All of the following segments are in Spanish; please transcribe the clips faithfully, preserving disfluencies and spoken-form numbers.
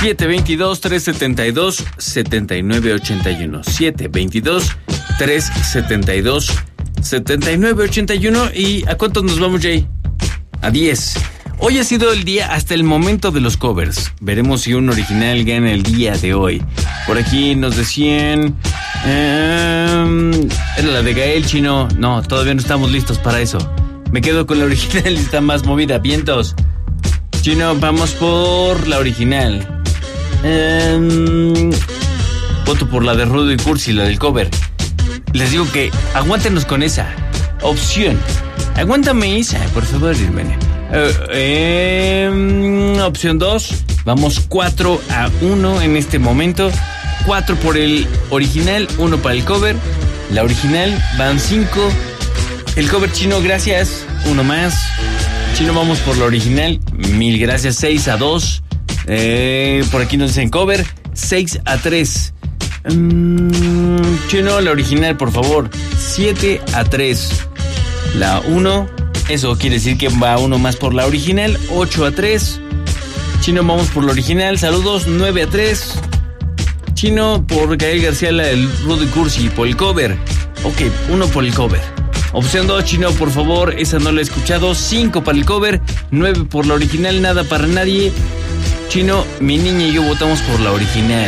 siete dos dos, tres siete dos, siete nueve ocho uno. siete dos dos, tres siete dos, siete nueve ocho uno. ¿Y a cuántos nos vamos, Jay? A diez. Hoy ha sido el día hasta el momento de los covers. Veremos si un original gana el día de hoy. Por aquí nos decían... Um, era la de Gael, Chino. No, todavía no estamos listos para eso. Me quedo con la original, está más movida. Vientos. Chino, vamos por la original. Um, voto por la de Rudo y Cursi, la del cover. Les digo que aguántenos con esa opción. Aguántame esa, por favor, hermana. Uh, eh, opción dos. Vamos cuatro a uno en este momento. cuatro por el original, uno para el cover. La original van cinco. El cover, Chino, gracias. Uno más. Chino, vamos por la original. Mil gracias. seis a dos. Eh, por aquí nos dicen cover. seis a tres. Um, Chino, la original, por favor. siete a tres. La uno. Eso quiere decir que va uno más por la original. ocho a tres. Chino, vamos por la original. Saludos. nueve a tres. Chino, por Gael García, la del Rudo y Cursi, por el cover. Ok, uno por el cover. Opción dos, Chino, por favor, esa no la he escuchado. cinco para el cover, nueve por la original, nada para nadie. Chino, mi niña y yo votamos por la original.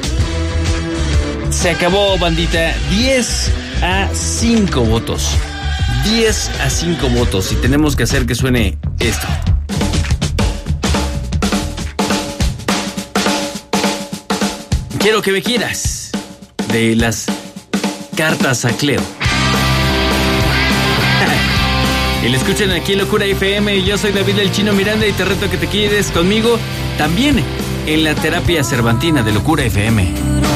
Se acabó, bandita. diez a cinco votos. diez a cinco votos. Y tenemos que hacer que suene esto. Quiero que me quieras, de las cartas a Cleo. Y lo escuchan aquí en Locura F M. Yo soy David el Chino Miranda y te reto a que te quedes conmigo también en la terapia cervantina de Locura F M.